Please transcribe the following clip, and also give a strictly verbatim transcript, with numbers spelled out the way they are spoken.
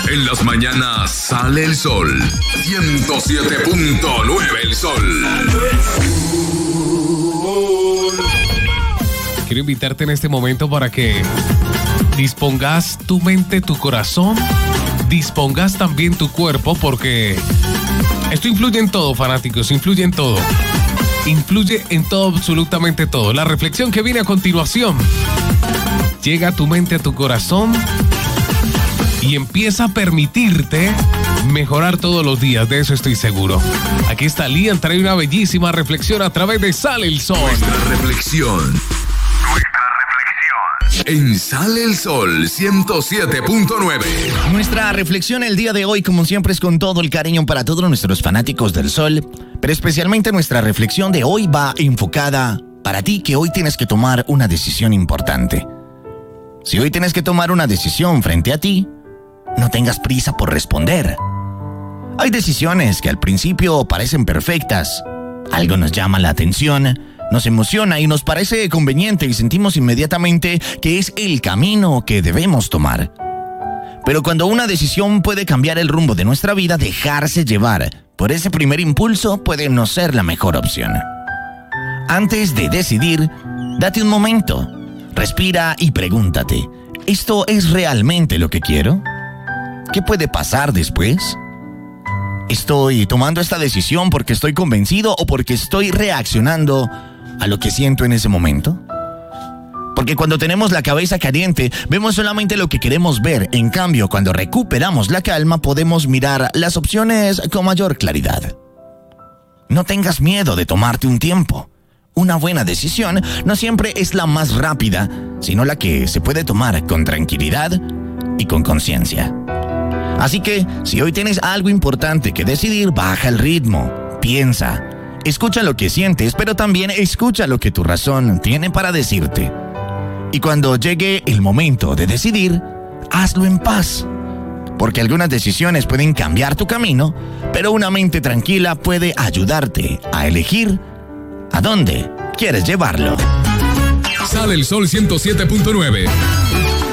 En las mañanas sale el sol. ciento siete punto nueve el sol. Quiero invitarte en este momento para que dispongas tu mente, tu corazón, dispongas también tu cuerpo, porque esto influye en todo, fanáticos, influye en todo. Influye en todo, absolutamente todo. La reflexión que viene a continuación llega a tu mente, a tu corazón y empieza a permitirte mejorar todos los días, de eso estoy seguro. Aquí está Lian, trae una bellísima reflexión a través de Sale el Sol. Nuestra reflexión. En Sale el Sol ciento siete punto nueve. Nuestra reflexión el día de hoy, como siempre, es con todo el cariño para todos nuestros fanáticos del sol, pero especialmente nuestra reflexión de hoy va enfocada para ti, que hoy tienes que tomar una decisión importante. Si hoy tienes que tomar una decisión frente a ti, no tengas prisa por responder. Hay decisiones que al principio parecen perfectas, algo nos llama la atención, nos emociona y nos parece conveniente y sentimos inmediatamente que es el camino que debemos tomar. Pero cuando una decisión puede cambiar el rumbo de nuestra vida, dejarse llevar por ese primer impulso puede no ser la mejor opción. Antes de decidir, date un momento, respira y pregúntate, ¿esto es realmente lo que quiero? ¿Qué puede pasar después? ¿Estoy tomando esta decisión porque estoy convencido o porque estoy reaccionando a lo que siento en ese momento? Porque cuando tenemos la cabeza caliente, vemos solamente lo que queremos ver. En cambio, cuando recuperamos la calma, podemos mirar las opciones con mayor claridad. No tengas miedo de tomarte un tiempo. Una buena decisión no siempre es la más rápida, sino la que se puede tomar con tranquilidad y con conciencia. Así que, si hoy tienes algo importante que decidir, baja el ritmo, piensa, escucha lo que sientes, pero también escucha lo que tu razón tiene para decirte. Y cuando llegue el momento de decidir, hazlo en paz. Porque algunas decisiones pueden cambiar tu camino, pero una mente tranquila puede ayudarte a elegir a dónde quieres llevarlo. Sale el Sol ciento siete punto nueve.